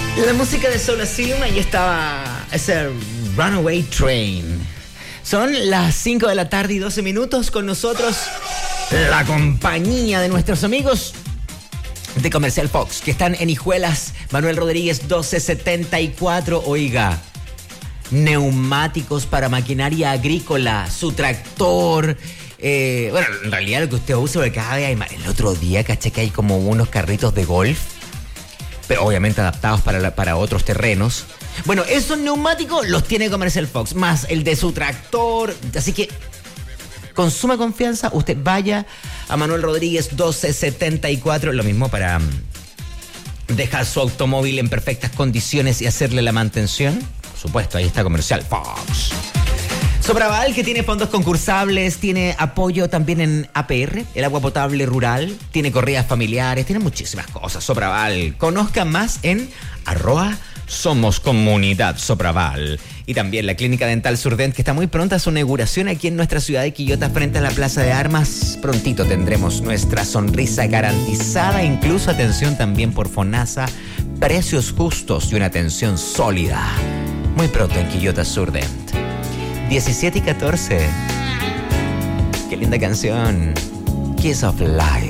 La música de Soda Stereo, ahí estaba ese Runaway Train. Son las 5 de la tarde y 12 minutos. Con nosotros la compañía de nuestros amigos de Comercial Fox, que están en Hijuelas, Manuel Rodríguez 1274. Oiga, neumáticos para maquinaria agrícola, su tractor. Bueno, en realidad lo que usted usa, porque el otro día caché que hay como unos carritos de golf, pero obviamente adaptados para otros terrenos. Bueno, esos neumáticos los tiene Comercial Fox, más el de su tractor. Así que, con suma confianza, usted vaya a Manuel Rodríguez 1274. Lo mismo para dejar su automóvil en perfectas condiciones y hacerle la mantención. Por supuesto, ahí está Comercial Fox. Sopraval, que tiene fondos concursables, tiene apoyo también en APR, el agua potable rural, tiene corridas familiares, tiene muchísimas cosas. Sopraval, conozca más en @somoscomunidadsopraval. Y también la Clínica Dental Surdent, que está muy pronta a su inauguración aquí en nuestra ciudad de Quillota, frente a la Plaza de Armas. Prontito tendremos nuestra sonrisa garantizada, incluso atención también por FONASA, precios justos y una atención sólida. Muy pronto en Quillota Surdent. 17 y 14. Qué linda canción. Kiss of Life.